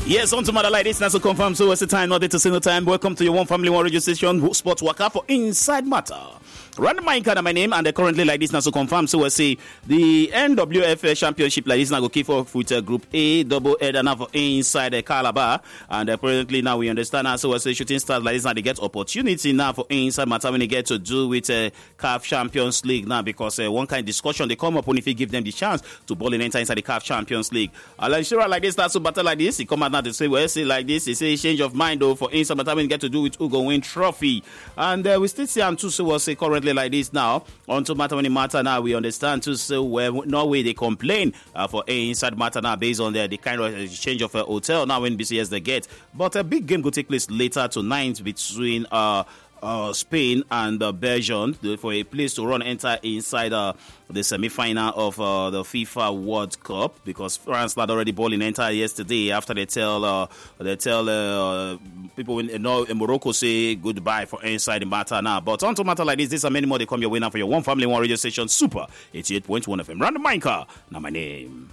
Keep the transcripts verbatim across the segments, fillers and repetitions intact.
Yes, on to Mother like this, that's a confirm. So it's the time, not to single time. Welcome to your one family, one radio station, Sports Waka for Inside Matter. Random Mike and my name, and currently like this, now so confirm. So I say the N W F L Championship like this now go kick off with uh, Group A, double header now for inside the uh, Calabar, and apparently now we understand now. So I say Shooting Stars like this now they get opportunity now for inside Matter when they get to do with uh, C A F Champions League now, because uh, one kind of discussion they come up when if you give them the chance to ball in enter inside the C A F Champions League. Uh, like sure like this, that's so battle like this. He come out now to say well, say like this. He say change of mind though for inside Matter when they get to do with Ugo Win Trophy, and uh, we still see and too. So we'll say currently like this now. On to Matter when it matter now, we understand too. So where Norway they complain uh, for a inside Matter now based on the, the kind of exchange of a hotel now when B C S they get. But a big game will take place later tonight between uh, uh, Spain and uh, Belgium for a place to run enter inside uh, the semi-final of uh, the FIFA World Cup, because France had already ball in enter yesterday after they tell uh, they tell uh, people in, in, in Morocco say goodbye for inside the Matter now. But on to Matter like this, this and many more they come your way now for your one family, one radio station, Super eighty-eight point one F M. Random Minker, now my name.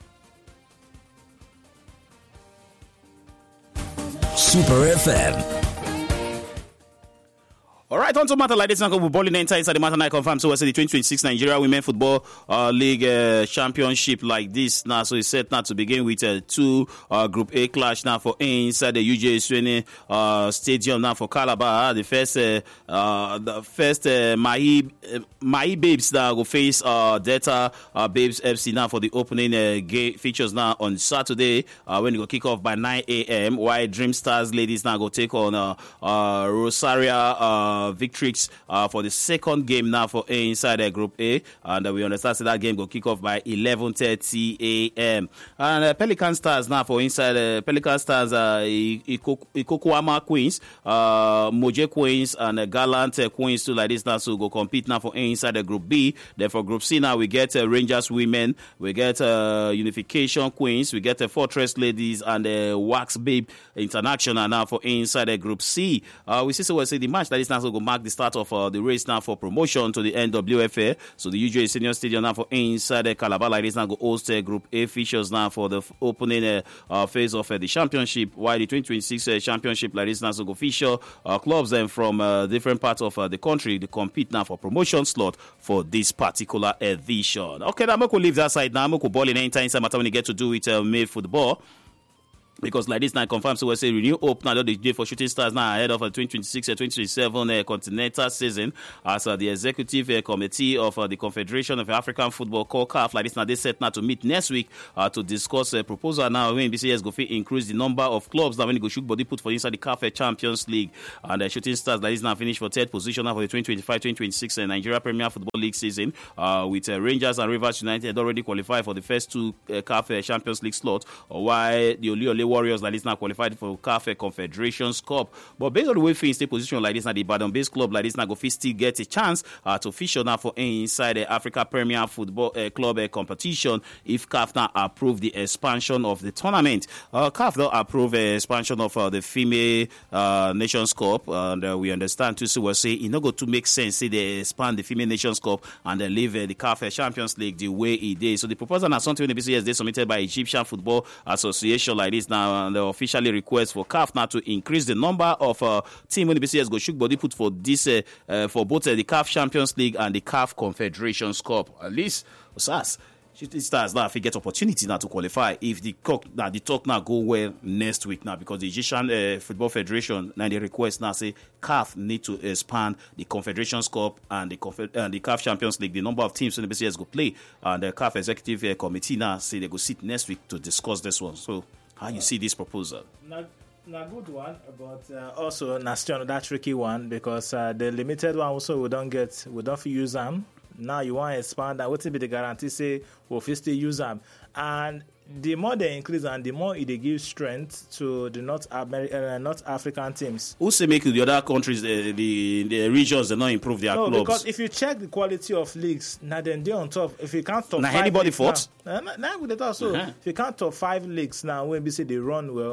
Super F M. All right, on to Matter like this, now we're balling enter inside the Matter night confirm. So I said the twenty twenty-six Nigeria Women Football uh, League uh, Championship like this now. So it's set now to begin with uh, two uh, Group A clash now for inside the U J Sweeney uh, Stadium now for Calabar. The first, uh, uh, the first uh, Mahi uh, Mahi Babes now go face uh, Delta uh, Babes F C now for the opening uh, game features now on Saturday uh, when it go kick off by nine a.m. While Dream Stars Ladies now go take on uh, uh, Rosaria. Uh, Victrix uh, for the second game now for A inside uh, Group A, and uh, we understand so that game will kick off by eleven thirty a.m. and uh, Pelican Stars now for inside uh, Pelican Stars uh, Ikokwama Queens, uh, Moje Queens and uh, Gallant uh, Queens too like this now, so go compete now for A inside the Group B. Then for Group C now we get uh, Rangers Women, we get uh, Unification Queens, we get uh, Fortress Ladies and uh, Wax Babe International now for A inside the Group C. Uh, we see so we say the match that is now so go mark the start of uh, the race now for promotion to the N W F A. So the U J Senior Stadium now for inside the Calabar like this now go host uh, Group A features now for the f- opening uh, uh, phase of uh, the championship, while the twenty twenty-six uh, championship like this now so go feature uh, clubs then from uh, different parts of uh, the country to compete now for promotion slot for this particular edition. Okay, now I'm going to leave that side now. I'm going to ball in any time inside Matter when you get to do with uh, male football. Because like this now confirmed, so we say renew hope now that the day for Shooting Stars now ahead of a twenty twenty-six twenty twenty-seven uh, continental season, as uh, the executive uh, committee of uh, the Confederation of African Football called C A F like this now they set now to meet next week uh, to discuss a proposal now when B C S go fit increase the number of clubs now when you go shoot body put for inside the C A F Champions League, and the uh, Shooting Stars like this now finish for third position now for the twenty twenty-five twenty twenty-six uh, Nigeria Premier Football League season uh, with uh, Rangers and Rivers United already qualified for the first two uh, C A F uh, Champions League slots, uh, while the Oliole Warriors like this now qualified for C A F Confederations Cup. But based on the way things stay position like this, now the Ibadan based club like this now go fit still get a chance uh, to feature now for inside the Africa Premier Football uh, Club uh, competition if C A F now approve the expansion of the tournament. Uh, C A F now approve the uh, expansion of uh, the Female uh, Nations Cup, and uh, we understand too. So we'll say it not go to make sense. Say they expand the Female Nations Cup and then leave uh, the C A F Champions League the way it is. So the proposal is something when the B C S they submitted by Egyptian Football Association like this now, and the official request for C A F now to increase the number of uh, team when the B C S go shoot body put for this uh, uh, for both uh, the C A F Champions League and the C A F Confederations Cup. At least, S A S Shooting Stars now if you get opportunity now to qualify if the talk now the talk now go well next week now, because the Egyptian uh, Football Federation now the request now say C A F need to expand the Confederations Cup and the Confe- and the C A F Champions League, the number of teams when the B C S go play, and the C A F Executive uh, Committee now say they go sit next week to discuss this one. So how you see this proposal? Now, now good one, but uh, also now still another tricky one, because uh, the limited one also we don't get, we don't use them. Now you want to expand that, what will be the guarantee say we'll still use them? And the more they increase and the more it gives strength to the North American, uh, North African teams. Who say make the other countries, the the, the regions, they not improve their no, clubs? No, because if you check the quality of leagues, now then they on top. If you can't top now five anybody leagues fought? Now, now, now with that also, uh-huh. If you can't top five leagues now, when we say they run well,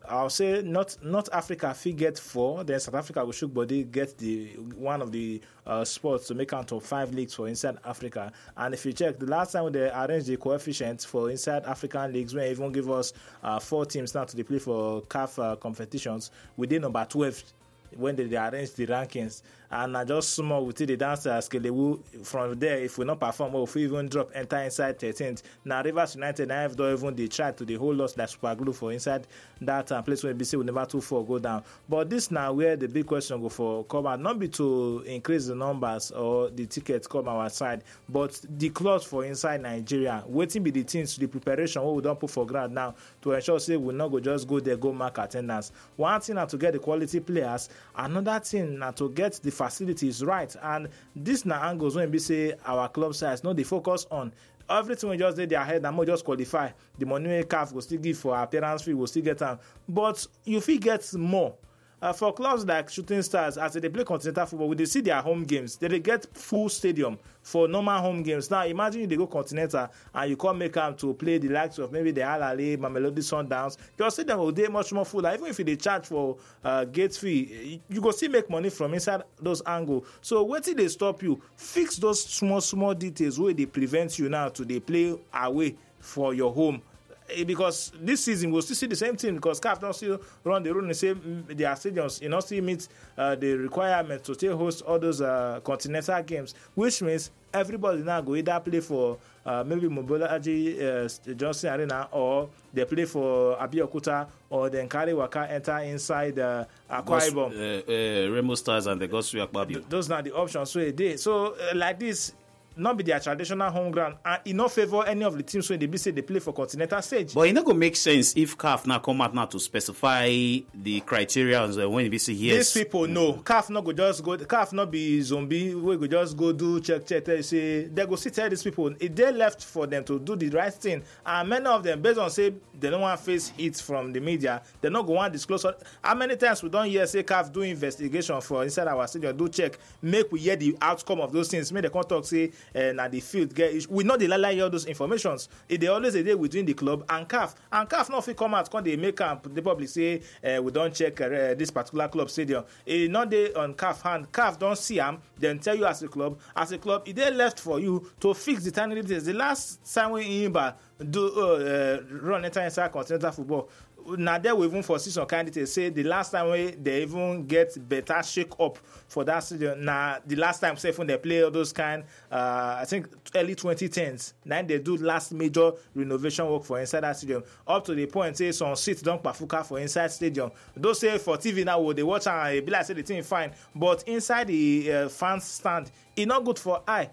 I'll say not not Africa fit get four, then South Africa will shoot body get the one of the uh, spots to make out of five leagues for inside Africa. And if you check, the last time they arranged the coefficients for inside African leagues, when they even give us uh, four teams now to play for C A F uh, competitions, we did number twelve when they, they arranged the rankings. And I just small with the dance uh, Skelewu. From there, if we not perform well, if we even drop enter inside thirteenth. Now Rivers United, I have done even they try to the whole loss like super glue for inside that uh, place where B C will never two four go down. But this now where the big question go for come out, not be to increase the numbers or the tickets come our side, but the clause for inside Nigeria, waiting be the things, the preparation what we don't put for ground now to ensure say we not go just go there, go mark attendance. One thing now to get the quality players, another thing now to get the facilities right. And this now angles when we say our club size, no, they focus on everything we just did their head and we just qualify. The money we C A F will still give for appearance fee, will still get them. But you feel get more. Uh, for clubs like Shooting Stars, as they play continental football, when they see their home games, they, they get full stadium for normal home games. Now, imagine if they go continental and you can't make them to play the likes of maybe the Al Ahly, Mamelodi Sundowns. Your stadium will be much more full. Like, even if they charge for uh, gate fee, you go still make money from inside those angles. So, wait till they stop you. Fix those small, small details where they prevent you now to they play away for your home. Because this season we'll still see the same thing because C A F don't still run the rule and say their stadiums, you know, still meet uh, the requirement to still host all those uh, continental games, which means everybody now go either play for uh, maybe Mobolaji uh, Johnson Arena or they play for Abeokuta or then carry Waka enter inside uh, Akwa Ibom. Uh, uh, Remo Stars and the Gosri Akpabio. Th- those are the options. So, they, so uh, like this, not be their traditional home ground, and it not favor any of the teams when they be say they play for continental stage. But it not gonna make sense if C A F now come out now to specify the criteria uh, when we say yes. These people know C A F not go just go. C A F not be zombie. We go just go do check check. Tell you say they go sit tell these people if they left for them to do the right thing, and many of them based on say they don't want to face hits from the media, they not go want to disclose. How many times we don't hear say C A F do investigation for inside our stadium, do check, make we hear the outcome of those things. Make the contact say. And at the field, get we know they lie all those informations. If they always a day within the club and C A F, and C A F not fit come out, come they make up the public say uh, we don't check uh, this particular club stadium. It not they on C A F hand. C A F don't see them, then tell you as a club, as a club, if they left for you to fix the tiny details. The last time we in Imba do uh, uh, run enter inside continental football. Now there we even foresee some candidates say the last time we they even get better shake up for that stadium. Now the last time say when they play all those kind, uh, I think early twenty tens. Now they do last major renovation work for inside that stadium. Up to the point say some seats don't pafuka for inside stadium. Those say for T V now they watch and be like say the thing fine, but inside the uh, fans stand, it's not good for eye.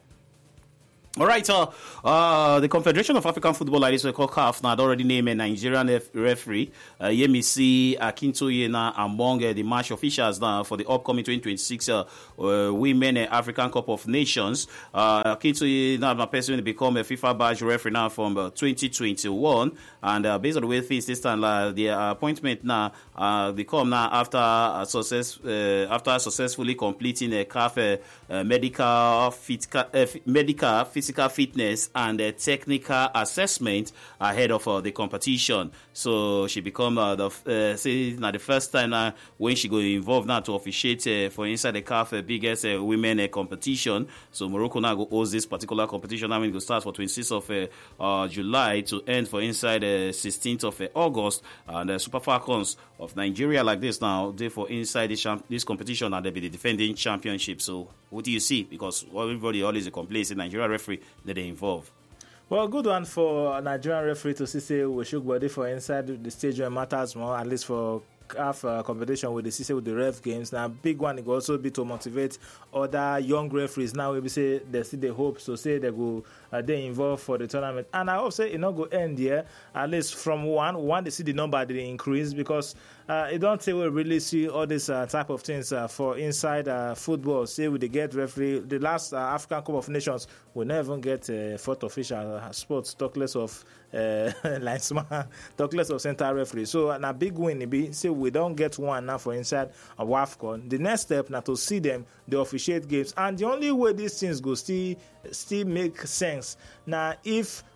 All right, uh, uh, the Confederation of African Football, like this, we call C A F, now already named a Nigerian ref- referee, uh, Yemisi Akintoye, now among uh, the match officials now for the upcoming twenty twenty-six uh, uh, Women uh, African Cup of Nations. Uh, Akintoye now my person become a FIFA badge referee now from uh, twenty twenty-one, and uh, based on the way things this time, uh, the uh, appointment now uh, become now after uh, success uh, after successfully completing a C A F uh, uh, medical fit uh, medical. Fit physical fitness and uh, technical assessment ahead of uh, the competition. So she become uh, the uh, say now the first time now when she go involved now to officiate uh, for inside the C A F uh, biggest uh, women uh, competition. So Morocco now go host this particular competition. I mean, it will start for twenty-sixth of uh, uh, July to end for inside uh, sixteenth of uh, August. And the uh, Super Falcons of Nigeria like this now, they for inside this, champ- this competition and they'll be the defending championship. So what do you see? Because everybody always complains in Nigeria referee that they involve. Well, good one for a Nigerian referee to see say we should body for inside the stage where it matters more, at least for have a competition with the C C with the ref games. Now, big one it will also be to motivate other young referees. Now, we say they see the hope, so say they go uh, they involved for the tournament. And I hope say it not go end here. At least from one, one they see the number they increase because uh, it don't say we really see all this uh, type of things uh, for inside uh, football. Say we they get referee. The last uh, African Cup of Nations we never even get uh, fourth official uh, sports. Talk less of uh, linesman, talk less of center referee. So and a big win it be say we don't get one now for inside a WAFCON. The next step now to see them the officiate games, and the only way these things go still still make sense now if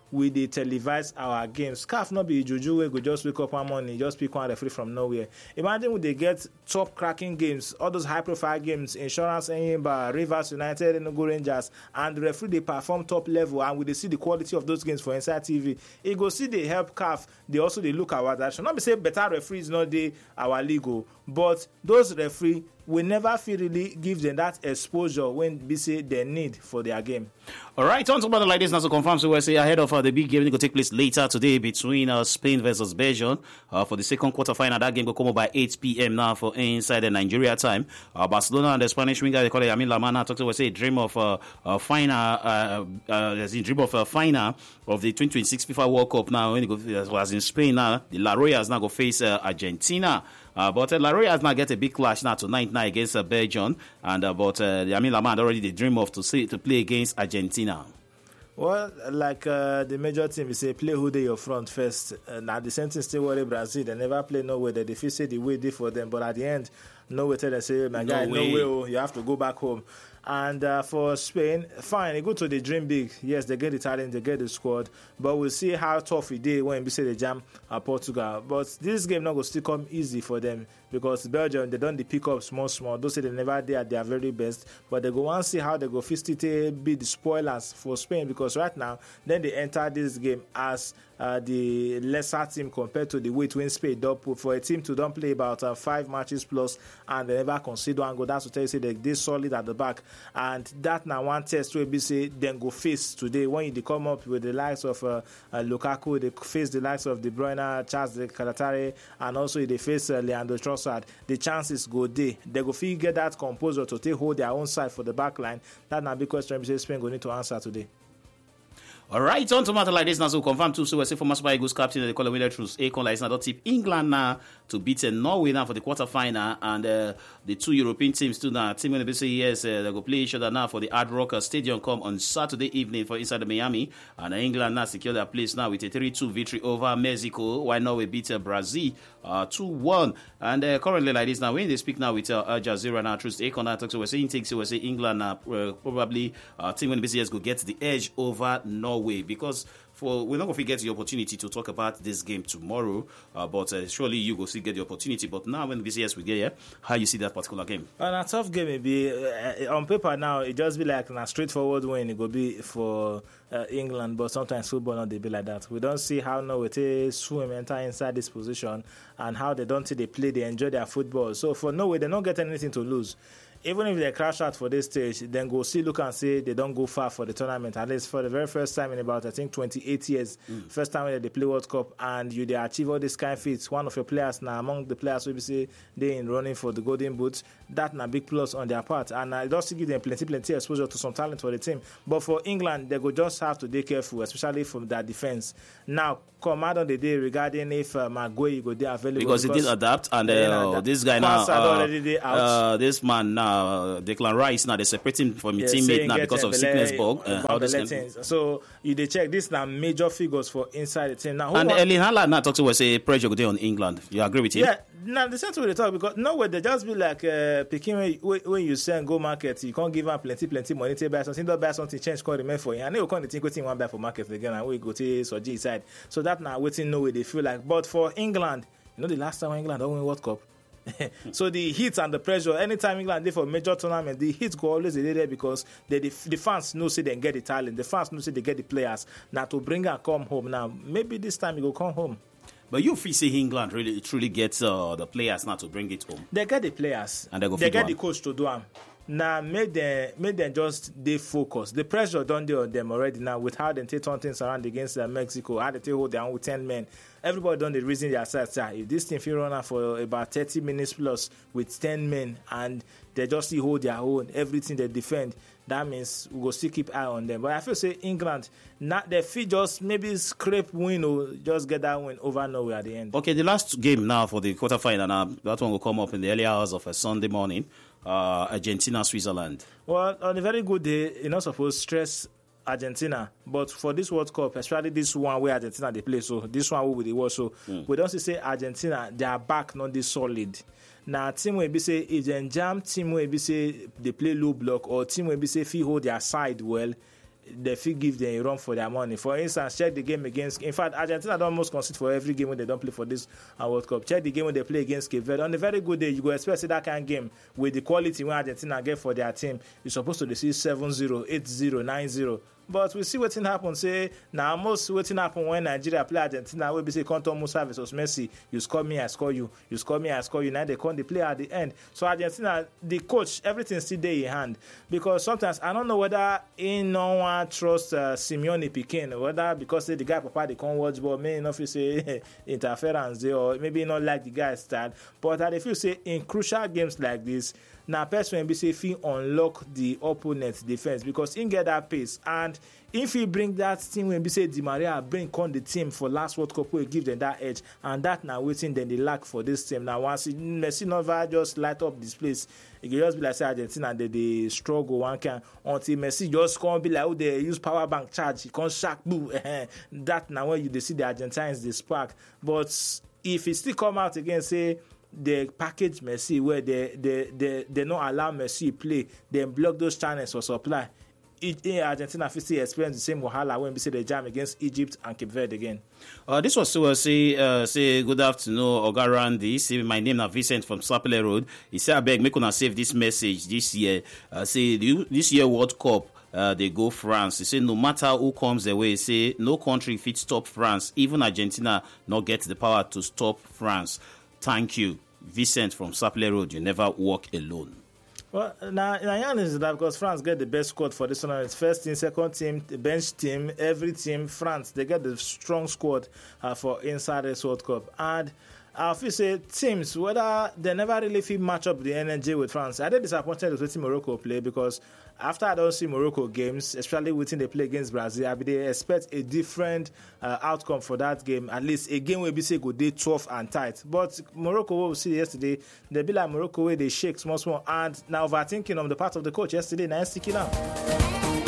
we dey televise our games. C A F no be juju wey go just wake up one morning, just pick one referee from nowhere. Imagine we dey get top cracking games, all those high profile games, Insurance Enyimba, Rivers United, Enugu Rangers, and the referee dey perform top level, and we dey see the quality of those games for inside T V. E go see dey help C A F, dey also dey look our direction. Not be say better referees no dey our league, but those referees we never feel really give them that exposure when be say they need for their game. All right, on to about like this now to confirm. So we're say ahead of uh, the big game that will take place later today between uh, Spain versus Belgium uh, for the second quarter final. That game will come up by eight p.m. now for inside the Nigeria time. Uh, Barcelona and the Spanish winger they call it Yamin Lamana talked about say dream of uh, uh, final, uh, uh, as in dream of a uh, final of the twenty twenty-six FIFA World Cup. Now when it go, as in Spain now, the La Royas now go face uh, Argentina. Uh, but uh, La Roya has now get a big clash now tonight now against uh, Belgium, and uh, but uh, Yamin Lamana already the dream of to see to play against Argentina. Well, like uh, the major team, you say play who they your front first. Uh, now the same thing still worry Brazil. They never play no way. They defeat say the way they for them, but at the end, no way tell them say my No guy, way. no way. Oh, you have to go back home. And uh, for Spain, fine, they go to the dream big. Yes, they get the talent, they get the squad, but we'll see how tough it is when we say they jam uh, Portugal. But this game not going to still come easy for them because Belgium, they done the pick up small, small. Those say they never did at their very best, but they go want to see how they go physically be the spoilers for Spain because right now, then they enter this game as uh, the lesser team compared to the way to win Spain. For a team to don't play about uh, five matches plus and they never concede one goal, that's to tell you say they they solid at the back. And that now one test will be say then go face today when they come up with the likes of uh, uh, Lukaku, they face the likes of De Bruyne, Charles De Kelatare, and also they face uh, Leandro Trossard. The chances go there. They go feel get that composure to take hold their own side for the back line. That now big question say Spain go need to answer today. All right, on to matter like this now, so confirm too. So we say former Super Eagles captain, they call the winner through Akon like now tip England now to beat uh, Norway now for the quarterfinal, and uh, the two European teams too now. Team when they say yes, uh, they go play each other now for the Hard Rock Stadium come on Saturday evening for inside the Miami, and uh, England now secure their place now with a three two victory over Mexico, while Norway beat uh, Brazil uh, two one, and uh, currently like this now when they speak now with uh, Al Jazeera now through Akon now talk, so we're saying takes, so we say England now uh, probably uh, team when they say yes go get the edge over Norway. Way because for we're not going to get the opportunity to talk about this game tomorrow, uh, but uh, surely you will still get the opportunity. But now when the V C S we get here, how you see that particular game? And a tough game it be uh, on paper now. It just be like a straightforward win. It go be for uh, England, but sometimes football not they be like that. We don't see how Norway they swim enter inside this position and how they don't see they play, they enjoy their football. So for Norway, they don't get anything to lose. Even if they crash out for this stage, then go see, look and say they don't go far for the tournament. At least for the very first time in about, I think, twenty-eight years, mm. first time when they play World Cup, and you they achieve all this kind of feats. One of your players now, among the players who say they in running for the Golden Boot, that's a big plus on their part. And uh, it does give them plenty, plenty exposure to some talent for the team. But for England, they go just have to be careful, especially from their defense. Now, come out on the day regarding if uh, Maguire go there available. Because, because he did adapt, and uh, adapt. This guy now, uh, uh, this man now, uh, Declan Rice now, they separate him from his yeah, teammate now because of sickness bug. Uh, how this can... So you they check this now major figures for inside the team now. And Erling Haaland now talks to us say pressure go there on England. You agree with him? Yeah. Now the sense way they talk because no way they just be like uh, picking when, when you send go market, you can't give them plenty, plenty money to buy something. Don't buy something, change call remain for you. And they will come to think what one buy for market again, and we go to Soji side. So that now waiting no way they feel like. But for England, you know the last time England don't win World Cup. So the heat and the pressure, anytime England did for major tournament, the heat go always there because they, the, the fans know say they get the talent, the fans know say they get the players. Now to bring and come home. Now maybe this time you go come home. But you feel say England really truly gets uh, the players now to bring it home. They get the players and they, go they get one. the coach to do them. Now make them make them just they focus. The pressure done there on them already now with how they take on things around against uh, Mexico, how they take hold their own with ten men. Everybody done the reason their side. Ah, if this team feel run out for about thirty minutes plus with ten men and they just still hold their own, everything they defend, that means we go still keep eye on them. But I feel say England, not their feet just maybe scrape win or just get that win over Norway at the end. Okay, the last game now for the quarterfinal, now that one will come up in the early hours of a Sunday morning. Uh, Argentina, Switzerland. Well, on a very good day, you're not supposed to stress Argentina, but for this World Cup, especially this one where Argentina they play, so this one will be the world. So mm. we don't say Argentina, they are back, not this solid. Now, team will be say if they jam, team will be say they play low block, or team will be say if you hold their side well, they fit give them a run for their money. For instance, check the game against. In fact, Argentina don't almost concede for every game when they don't play for this uh, World Cup. Check the game when they play against Cape Verde. On a very good day, you go expect that kind of game with the quality when Argentina get for their team. You're supposed to receive seven zero, eight zero, nine zero. But we see what happen. Say now, most what happen when Nigeria play Argentina. We be say Conto Musa versus Messi. You score me, I score you. You score me, I score you. Now they come the play at the end. So Argentina, the coach, everything still there in hand. Because sometimes I don't know whether in no one trust uh, Simeone Piquin, whether because say, the guy papa they can't watch ball, may not feel say interference there, or maybe not like the guy's style. But I feel say in crucial games like this. Now, person be say if he unlock the opponent's defense because he get that pace, and if he bring that team when be say Di Maria bring on the team for last World Cup, will give them that edge, and that now waiting then they lack for this team. Now once Messi never just light up this place, it can just be like say Argentina they, they struggle one can until Messi just come be like oh they use power bank charge, he can't shock boo. That now when you they see the Argentines they spark, but if he still come out again say. They package Messi where they they they they don't allow Messi play, they block those channels for supply. It, in Argentina, still experience the same wahala when we say they jam against Egypt and Cape Verde again. Uh, this was to uh, say uh, say good afternoon, Oga Randy. Say my name is Vincent from Sapele Road. He said I beg make una save this message this year. Uh, say this year World Cup. Uh, they go France. He say no matter who comes their way, say no country fit stop France. Even Argentina not get the power to stop France. Thank you, Vincent from Sapele Road. You never walk alone. Well, now, now is that because France get the best squad for this tournament. First team, second team, the bench team, every team, France, they get the strong squad uh, for inside this World Cup. And I feel say teams, whether they never really feel match up the energy with France. I did disappointed with watching Morocco play because after I don't see Morocco games, especially within they play against Brazil, I be they expect a different uh, outcome for that game. At least a game will be say go day tough and tight. But Morocco, what we see yesterday, they be like Morocco where they shake small small and now overthinking on the part of the coach yesterday, now sticking out.